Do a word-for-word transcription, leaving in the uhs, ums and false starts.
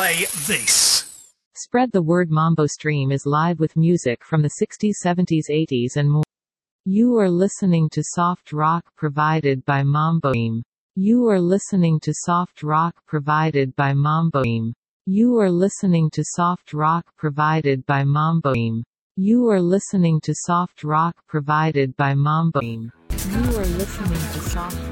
play this. Spread the word. Mambo Stream is live with music from the sixties, seventies, eighties and more. You are listening to soft rock provided by Mambo Stream. You are listening to soft rock provided by Mambo Stream. You are listening to soft rock provided by Mambo Stream. You are listening to soft rock provided by Mambo Stream. You are listening to soft